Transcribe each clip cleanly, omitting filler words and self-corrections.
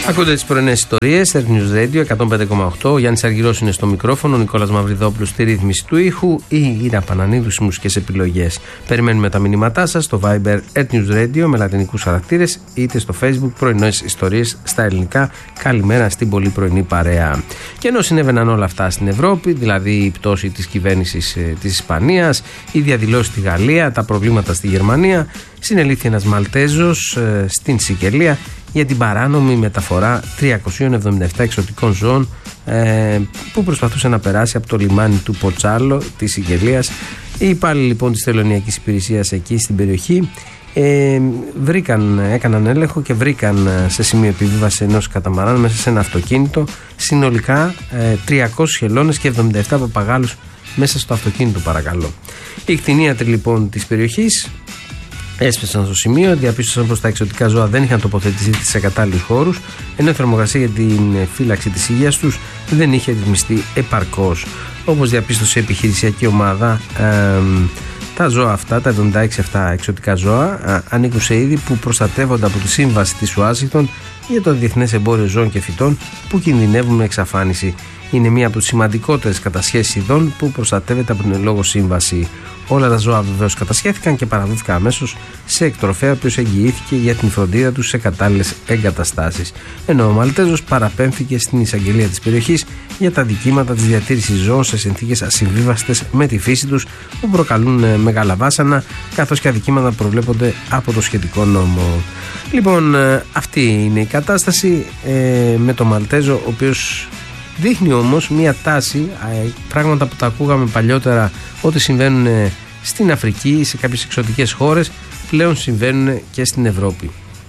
Ακούτε τις πρωινές ιστορίες, News Radio 105,8. Ο Γιάννης Αργυρός είναι στο μικρόφωνο, ο Νικόλας Μαυριδόπουλος στη ρύθμιση του ήχου, η Ήρα Πανανίδου στις μουσικές επιλογές. Περιμένουμε τα μηνύματά σας στο Viber News Radio με λατινικούς χαρακτήρες, είτε στο Facebook πρωινές ιστορίες στα ελληνικά. Καλημέρα στην πολύ πρωινή παρέα. Και ενώ συνέβαιναν όλα αυτά στην Ευρώπη, δηλαδή η πτώση της κυβέρνησης της Ισπανίας, οι διαδηλώσεις στη Γαλλία, τα προβλήματα στη Γερμανία, συνελήφθη ένας Μαλτέζος στην Σικελία για την παράνομη μεταφορά 377 εξωτικών ζώων που προσπαθούσε να περάσει από το λιμάνι του Ποτσάλο της Σικελίας. Οι υπάλληλοι λοιπόν της Τελωνειακής Υπηρεσίας εκεί στην περιοχή έκαναν έλεγχο και βρήκαν σε σημείο επιβίβαση ενός καταμαράν μέσα σε ένα αυτοκίνητο συνολικά 300 χελώνες και 77 παπαγάλους μέσα στο αυτοκίνητο, παρακαλώ. Οι κτηνίατροι λοιπόν της περιοχής έσπεσαν στο σημείο, διαπίστωσαν πως τα εξωτικά ζώα δεν είχαν τοποθετηθεί σε κατάλληλους χώρους, ενώ η θερμοκρασία για την φύλαξη της υγείας τους δεν είχε ρυθμιστεί επαρκώς. Όπως διαπίστωσε η επιχειρησιακή ομάδα, τα ζώα αυτά, τα 76 αυτά εξωτικά ζώα, ανήκουν σε είδη που προστατεύονται από τη σύμβαση της Ουάσιγκτον για το διεθνές εμπόριο ζώων και φυτών που κινδυνεύουν με εξαφάνιση. Είναι μία από τις σημαντικότερες κατασχέσεις ειδών που προστατεύεται από την εν λόγω σύμβαση. Όλα τα ζώα βεβαίως κατασχέθηκαν και παραδόθηκαν αμέσως σε εκτροφέα, ο οποίος εγγυήθηκε για την φροντίδα τους σε κατάλληλες εγκαταστάσεις. Ενώ ο Μαλτέζος παραπέμφθηκε στην εισαγγελία της περιοχής για τα δικήματα της διατήρησης ζώων σε συνθήκες ασυμβίβαστες με τη φύση τους, που προκαλούν μεγάλα βάσανα, καθώς και αδικήματα που προβλέπονται από το σχετικό νόμο. Λοιπόν, αυτή είναι η κατάσταση με το Μαλτέζο, ο οποίος δείχνει όμως μια τάση, πράγματα που τα ακούγαμε παλιότερα ότι συμβαίνουν στην Αφρική ή σε κάποιες εξωτικές χώρες, πλέον συμβαίνουν και στην Ευρώπη.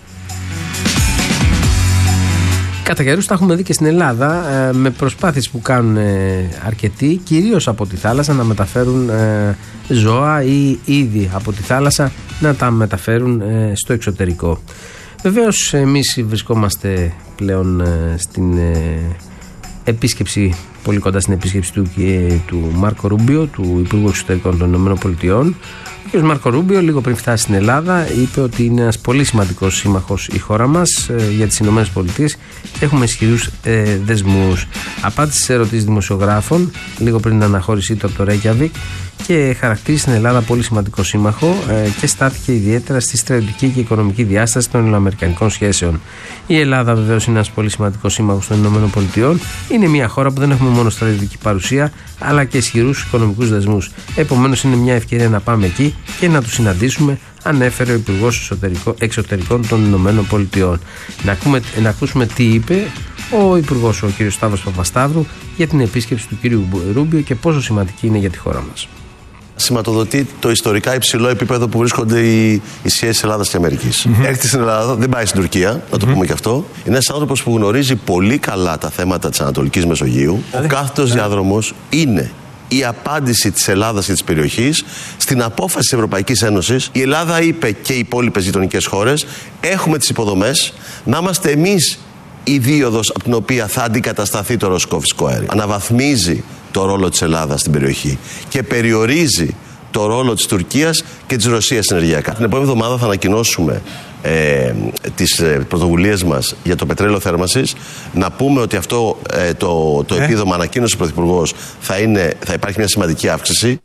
Κατά καιρούς τα έχουμε δει και στην Ελλάδα, με προσπάθειες που κάνουν αρκετοί, κυρίως από τη θάλασσα, να μεταφέρουν ζώα ή είδη από τη θάλασσα να τα μεταφέρουν στο εξωτερικό. Βεβαίως εμείς βρισκόμαστε πλέον στην επίσκεψη, πολύ κοντά στην επίσκεψη του Μάρκο Ρούμπιο, του Υπουργού Εξωτερικών των ΗΠΑ. Ο κ. Μάρκο Ρούμπιο, λίγο πριν φτάσει στην Ελλάδα, είπε ότι είναι ένας πολύ σημαντικός σύμμαχος η χώρα μας για τις ΗΠΑ και έχουμε ισχυρούς δεσμούς. Απάντησε σε ερωτήσεις δημοσιογράφων λίγο πριν την αναχώρησή του από το Ρέικιαβικ και χαρακτήρισε την Ελλάδα πολύ σημαντικό σύμμαχο και στάθηκε ιδιαίτερα στη στρατιωτική και οικονομική διάσταση των ελληνοαμερικανικών σχέσεων. Η Ελλάδα βεβαίως είναι ένας πολύ σημαντικός σύμμαχος των ΗΠΑ. Είναι μια χώρα που δεν έχουμε μόνο στρατιωτική παρουσία, αλλά και ισχυρούς οικονομικούς δεσμούς. Επομένως, είναι μια ευκαιρία να πάμε εκεί και να τους συναντήσουμε, ανέφερε ο Υπουργός Εξωτερικών των ΗΠΑ. Να ακούσουμε τι είπε ο Υπουργός, ο κ. Σταύρος Παπασταύρου, για την επίσκεψη του κ. Ρούμπιο και πόσο σημαντική είναι για τη χώρα μας. Σηματοδοτεί το ιστορικά υψηλό επίπεδο που βρίσκονται οι σχέσεις Ελλάδας και Αμερικής. Έρχεται στην Ελλάδα, δεν πάει στην Τουρκία, να το πούμε και αυτό. Είναι ένας άνθρωπος που γνωρίζει πολύ καλά τα θέματα της Ανατολικής Μεσογείου. Ο κάθετος διάδρομος είναι η απάντηση της Ελλάδας και της περιοχής στην απόφαση της Ευρωπαϊκής Ένωσης. Η Ελλάδα είπε και οι υπόλοιπες γειτονικές χώρες: έχουμε τις υποδομές, να είμαστε εμείς η δίωδος από την οποία θα αντικατασταθεί το ρωσικό φυσικό αέριο. Αναβαθμίζει το ρόλο της Ελλάδας στην περιοχή και περιορίζει το ρόλο της Τουρκίας και της Ρωσίας ενεργειακά. Την επόμενη εβδομάδα θα ανακοινώσουμε τις πρωτοβουλίες μας για το πετρέλαιο θέρμανσης. Να πούμε ότι αυτό το επίδομα, ανακοίνωσε ο Πρωθυπουργός, θα υπάρχει μια σημαντική αύξηση.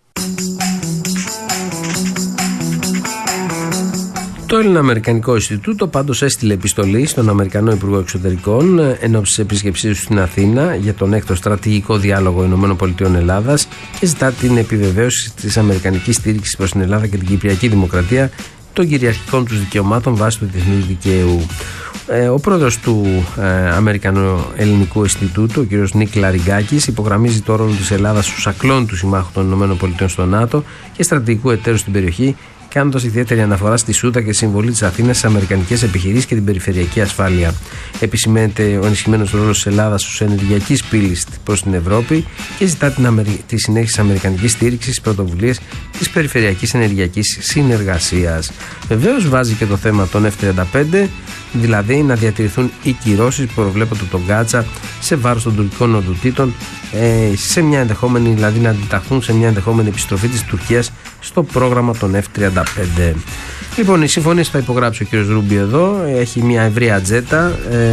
Το Ελληνοαμερικανικό Ινστιτούτο πάντως έστειλε επιστολή στον Αμερικανό Υπουργό Εξωτερικών εν ώψη της επισκεψής του στην Αθήνα για τον έκτο στρατηγικό διάλογο ΗΠΑ-Ελλάδας και ζητά την επιβεβαίωση της αμερικανικής στήριξης προς την Ελλάδα και την Κυπριακή Δημοκρατία των κυριαρχικών τους δικαιωμάτων βάσει του διεθνούς δικαίου. Ο πρόεδρος του Αμερικανού Ελληνικού Ινστιτούτου, ο κ. Νίκ Λαριγκάκης, υπογραμμίζει το ρόλο της Ελλάδας στους ακλόνητους συμμάχους των ΗΠΑ στο ΝΑΤΟ και στρατηγικού εταίρου στην περιοχή, κάνοντας ιδιαίτερη αναφορά στη Σούτα και συμβολή της Αθήνας στις αμερικανικές επιχειρήσεις και την περιφερειακή ασφάλεια. Επισημαίνεται ο ενισχυμένος ρόλος της Ελλάδας ως ενεργειακής πύλης προς την Ευρώπη και ζητά τη συνέχιση της αμερικανικής στήριξης στις πρωτοβουλίες της περιφερειακής ενεργειακής συνεργασίας. Βεβαίως βάζει και το θέμα των F-35, δηλαδή να διατηρηθούν οι κυρώσεις που προβλέπονται τον Γκάτσα σε βάρος των τουρκικών οντοτήτων, σε μια ενδεχόμενη, δηλαδή να αντιταχθούν σε μια ενδεχόμενη επιστροφή της Τουρκίας στο πρόγραμμα των F-35. Λοιπόν, η συμφωνία θα υπογράψει ο κ. Ρούμπιο εδώ. Έχει μια ευρία ατζέντα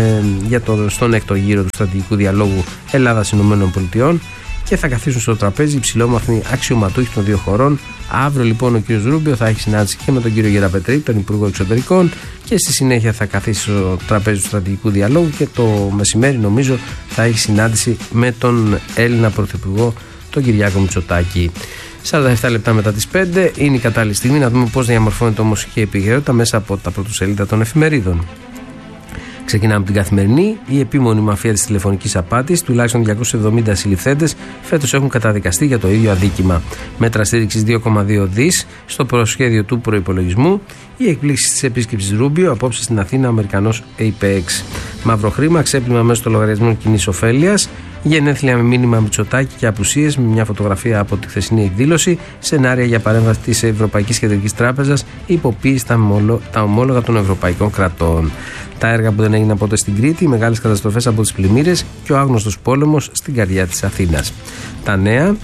στον έκτο γύρο του στρατηγικού διαλόγου Ελλάδα-ΗΠΑ και θα καθίσουν στο τραπέζι υψηλόμαθμοι αξιωματούχοι των δύο χωρών. Αύριο λοιπόν ο κ. Ρούμπιο θα έχει συνάντηση και με τον κ. Γεραπετρή, τον Υπουργό Εξωτερικών, και στη συνέχεια θα καθίσει στο τραπέζι του στρατηγικού διαλόγου και το μεσημέρι νομίζω θα έχει συνάντηση με τον Έλληνα Πρωθυπουργό, τον Κυριάκο Μητσοτάκη. 47 λεπτά μετά τις 5 είναι η κατάλληλη στιγμή να δούμε πώς διαμορφώνεται όμως και η επικαιρότητα μέσα από τα πρωτοσέλιδα των εφημερίδων. Ξεκινάμε από την Καθημερινή. Η επίμονη μαφία της τηλεφωνικής απάτης, τουλάχιστον 270 συλληφθέντες φέτος έχουν καταδικαστεί για το ίδιο αδίκημα. Μέτρα στήριξης 2,2 δις στο προσχέδιο του προϋπολογισμού. Οι εκπλήξεις της επίσκεψης Ρούμπιο, απόψε στην Αθήνα ο Αμερικανός APEX. Μαύρο χρήμα, ξέπλυμα μέσω των λογαριασμών κοινής ωφέλειας. Γενέθλια με μήνυμα Μητσοτάκη και απουσίες, με μια φωτογραφία από τη χθεσινή εκδήλωση. Σενάρια για παρέμβαση της Ευρωπαϊκής Κεντρικής Τράπεζας, υποποίηση τα ομόλογα των ευρωπαϊκών κρατών. Τα έργα που δεν έγιναν ποτέ στην Κρήτη, οι μεγάλες καταστροφές από τις πλημμύρες και ο άγνωστος πόλεμος στην καρδιά της Αθήνας. Τα νέα.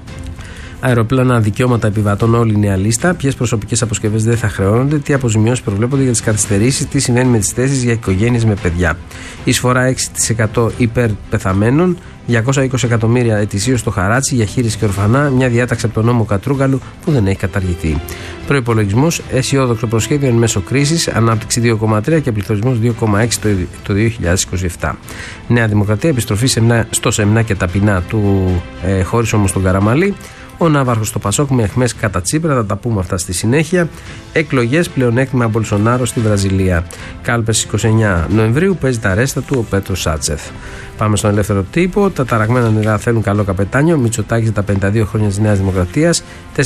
Αεροπλάνα, δικαιώματα επιβατών, όλη η νέα λίστα. Ποιες προσωπικές αποσκευές δεν θα χρεώνονται, τι αποζημιώσεις προβλέπονται για τις καθυστερήσεις, τι συμβαίνει με τις θέσεις για οικογένειες με παιδιά. Εισφορά 6% υπέρ πεθαμένων, 220 εκατομμύρια ετησίως στο χαράτσι για χείριση και ορφανά, μια διάταξη από τον νόμο Κατρούγκαλου που δεν έχει καταργηθεί. Προϋπολογισμός, αισιόδοξο προσχέδιο εν μέσω κρίσης, ανάπτυξη 2,3 και πληθωρισμός 2,6 το 2027. Νέα Δημοκρατία, επιστροφή στο σεμνά και ταπεινά του χωρίς όμως τον Καραμαλή. Ο Ναύαρχος στο Πασόκ με αιχμές κατά Τσίπρα, θα τα πούμε αυτά στη συνέχεια. Εκλογές, πλεονέκτημα Μπολσονάρο στη Βραζιλία. Κάλπες 29 Νοεμβρίου, παίζει τα ρέστα του ο Πέτρος Σάτσεφ. Πάμε στον Ελεύθερο Τύπο. Τα ταραγμένα νερά θέλουν καλό καπετάνιο. Μητσοτάκης τα 52 χρόνια της Νέας Δημοκρατίας.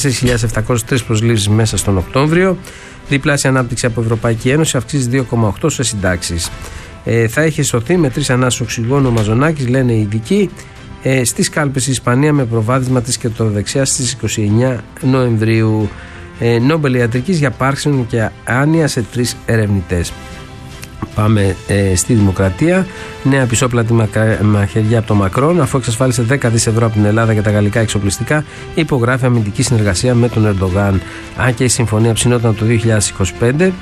4.703 προσλήψεις μέσα στον Οκτώβριο. Διπλάσια ανάπτυξη από Ευρωπαϊκή Ένωση, αυξήσει 2,8 σε συντάξεις. Θα έχει σωθεί με 3 ανάσους οξυγόνου ο Μαζονάκης, λένε οι ειδικοί. Στις κάλπες η Ισπανία με προβάδισμα της κεντροδεξιάς στις 29 Νοεμβρίου. Νόμπελ ιατρικής για Πάρκινσον και άνοια σε 3 ερευνητές. Πάμε στη Δημοκρατία. Νέα πισόπλατη μαχαιριά από το Μακρόν, αφού εξασφάλισε 10 δις ευρώ από την Ελλάδα για τα γαλλικά εξοπλιστικά, υπογράφει αμυντική συνεργασία με τον Ερντογάν. Αν και η συμφωνία ψινόταν από το 2025,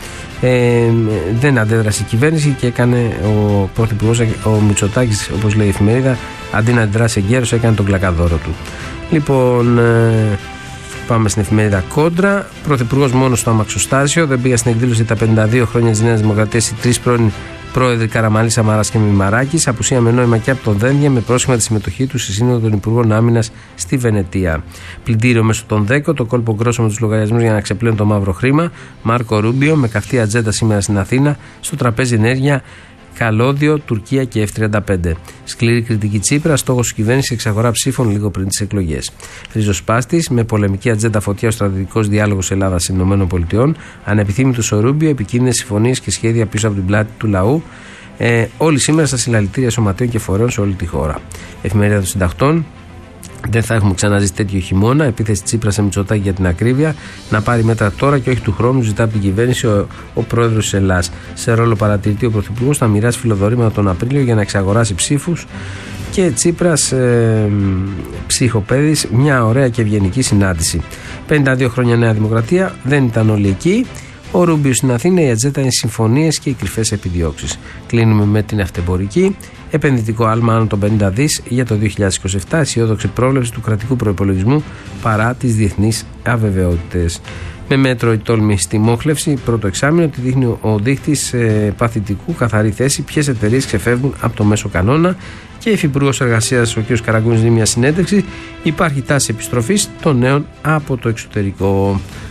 δεν αντέδρασε η κυβέρνηση και έκανε ο πρωθυπουργός, ο Μητσοτάκης, όπως λέει η εφημερίδα, αντί να αντιδράσει εγκαίρως, έκανε τον κλακαδόρο του. Λοιπόν, πάμε στην εφημερίδα Κόντρα. Πρωθυπουργός μόνο στο αμαξοστάσιο. Δεν πήγα στην εκδήλωση τα 52 χρόνια της Νέας Δημοκρατίας οι 3 πρώην πρόεδροι Καραμαλής, Σαμαράς και Μημαράκης. Απουσία με νόημα και από τον Δένδια, με πρόσχημα τη συμμετοχή του στη Σύνοδο των Υπουργών Άμυνας στη Βενετία. Πλυντήριο μέσω των 10, το κόλπο γκρόσο με τους λογαριασμούς για να ξεπλένουν το μαύρο χρήμα. Μάρκο Ρούμπιο με καυτή ατζέντα σήμερα στην Αθήνα. Στο τραπέζι ενέργεια. Καλώδιο, Τουρκία και F-35. Σκληρή κριτική Τσίπρα, στόχος της κυβέρνησης εξαγορά ψήφων λίγο πριν τις εκλογές. Ριζοσπάστης, με πολεμική ατζέντα φωτιά ο στρατηγικός διάλογος Ελλάδα-ΗΠΑ. Ανεπιθύμητος ο Ρούμπιο, επικίνδυνες συμφωνίες και σχέδια πίσω από την πλάτη του λαού. Όλοι σήμερα στα συλλαλητήρια σωματείων και φορέων σε όλη τη χώρα. Εφημερίδα των Συντακτών. Δεν θα έχουμε ξαναζήσει τέτοιο χειμώνα. Επίθεση Τσίπρα σε Μητσοτάκη για την ακρίβεια. Να πάρει μέτρα τώρα και όχι του χρόνου, ζητά από την κυβέρνηση ο πρόεδρος της Ελλάδας. Σε ρόλο παρατηρητή, ο πρωθυπουργός θα μοιράσει φιλοδορήματα τον Απρίλιο για να εξαγοράσει ψήφους. Και Τσίπρας ψυχοπαίδης, μια ωραία και ευγενική συνάντηση. 52 χρόνια Νέα Δημοκρατία, δεν ήταν όλοι εκεί. Ο Ρούμπιο στην Αθήνα, η ατζέντα είναι συμφωνίες και οι κρυφές επιδιώξεις. Κλείνουμε με την αυτεμπορική. Επενδυτικό άλμα άνω των 50 δις για το 2027, αισιόδοξη πρόβλεψη του κρατικού προϋπολογισμού παρά τις διεθνείς αβεβαιότητες. Με μέτρο η τόλμη στη μόχλευση, πρώτο εξάμηνο, τη δείχνει ο δείκτης παθητικού, καθαρή θέση, ποιες εταιρείες ξεφεύγουν από το μέσο κανόνα. Και υφυπουργός εργασίας ο κ. Καραγκούνης δίνει μια συνέντευξη. Υπάρχει τάση επιστροφής των νέων από το εξωτερικό.